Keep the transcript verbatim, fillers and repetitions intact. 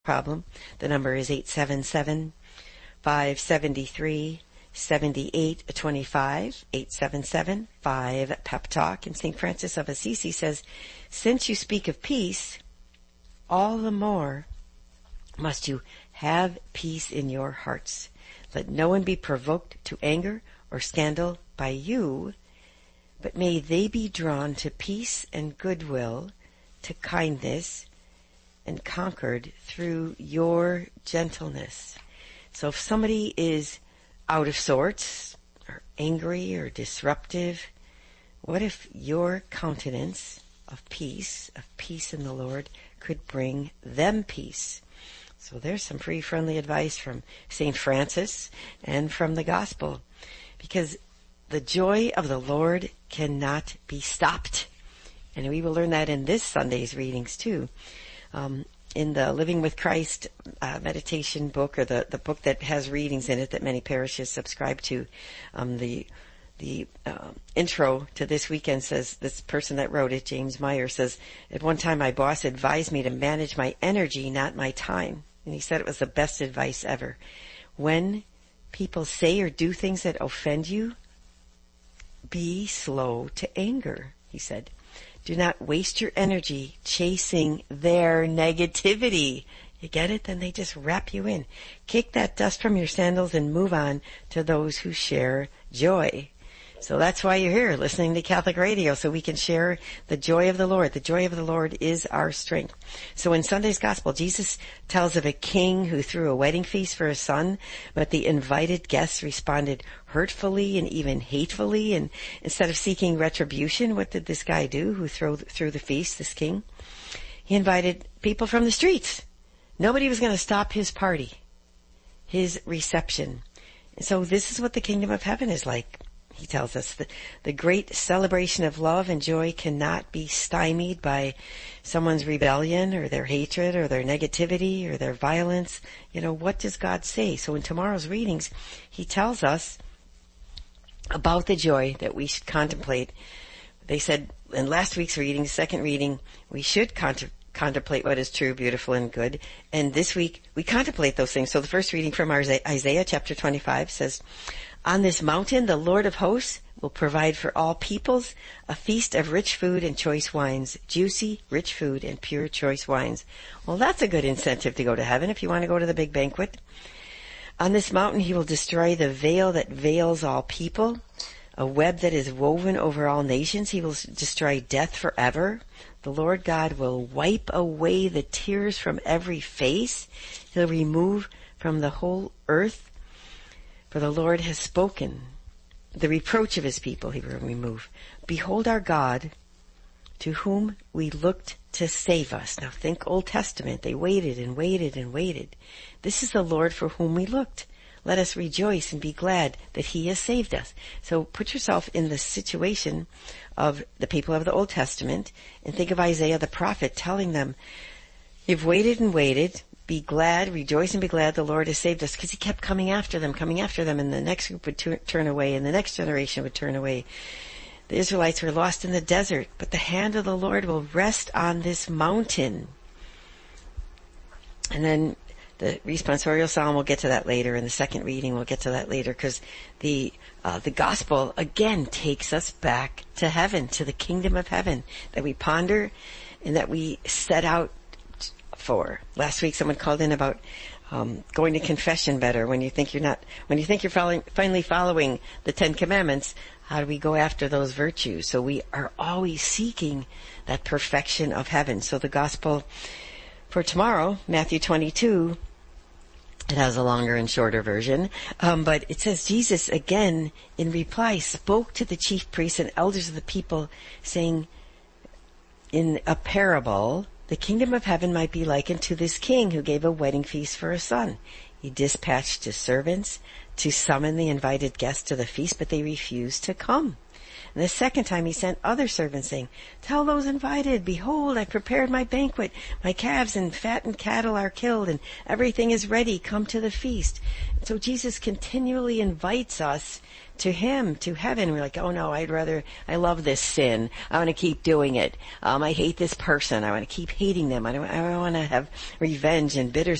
problem. The number is eight seven seven, five seven three, seven eight two five, eight seven seven, five pep talk. And Saint Francis of Assisi says, since you speak of peace, all the more must you have peace in your hearts. Let no one be provoked to anger or scandal by you, but may they be drawn to peace and goodwill, to kindness, and conquered through your gentleness. So if somebody is out of sorts, or angry, or disruptive, what if your countenance of peace, of peace in the Lord, could bring them peace? So there's some free, friendly advice from Saint Francis and from the Gospel, because the joy of the Lord cannot be stopped. And we will learn that in this Sunday's readings too. Um, in the Living with Christ uh, meditation book, or the, the book that has readings in it that many parishes subscribe to, um, the the uh, intro to this weekend says, this person that wrote it, James Meyer, says, at one time my boss advised me to manage my energy, not my time. And he said it was the best advice ever. When people say or do things that offend you, be slow to anger, he said. Do not waste your energy chasing their negativity. You get it? Then they just wrap you in. Kick that dust from your sandals and move on to those who share joy. So that's why you're here, listening to Catholic Radio, so we can share the joy of the Lord. The joy of the Lord is our strength. So in Sunday's Gospel, Jesus tells of a king who threw a wedding feast for his son, but the invited guests responded hurtfully and even hatefully. And instead of seeking retribution, what did this guy do who threw, threw the feast, this king? He invited people from the streets. Nobody was going to stop his party, his reception. And so this is what the kingdom of heaven is like. He tells us that the great celebration of love and joy cannot be stymied by someone's rebellion or their hatred or their negativity or their violence. You know, what does God say? So in tomorrow's readings, he tells us about the joy that we should contemplate. They said in last week's reading, second reading, we should contemplate contemplate what is true, beautiful, and good. And this week, we contemplate those things. So the first reading from Isaiah chapter twenty-five says, on this mountain, the Lord of hosts will provide for all peoples a feast of rich food and choice wines, juicy, rich food and pure choice wines. Well, that's a good incentive to go to heaven if you want to go to the big banquet. On this mountain, he will destroy the veil that veils all people, a web that is woven over all nations. He will destroy death forever. The Lord God will wipe away the tears from every face. He'll remove from the whole earth, for the Lord has spoken. The reproach of his people he will remove. Behold our God, to whom we looked to save us. Now think Old Testament. They waited and waited and waited. This is the Lord for whom we looked. Let us rejoice and be glad that he has saved us. So put yourself in the situation of the people of the Old Testament and think of Isaiah the prophet telling them, you've waited and waited. Be glad, rejoice and be glad the Lord has saved us, because he kept coming after them, coming after them, and the next group would tur- turn away, and the next generation would turn away. The Israelites were lost in the desert, but the hand of the Lord will rest on this mountain. And then the responsorial psalm, we'll get to that later. In the second reading, we'll get to that later, because the uh, the gospel, again, takes us back to heaven, to the kingdom of heaven, that we ponder and that we set out for. Last week someone called in about um, going to confession better when you think you're not, when you think you're following, finally following the Ten Commandments. How do we go after those virtues? So we are always seeking that perfection of heaven. So the gospel for tomorrow, Matthew twenty-two, it has a longer and shorter version, um, but it says Jesus again in reply spoke to the chief priests and elders of the people, saying in a parable, the kingdom of heaven might be likened to this king who gave a wedding feast for a son. He dispatched his servants to summon the invited guests to the feast, but they refused to come. And the second time he sent other servants saying, tell those invited, behold, I prepared my banquet. My calves and fattened cattle are killed and everything is ready. Come to the feast. So Jesus continually invites us to him, to heaven. We're like, oh no, I'd rather, I love this sin. I want to keep doing it. Um, I hate this person. I want to keep hating them. I don't, I don't want to have revenge and bitter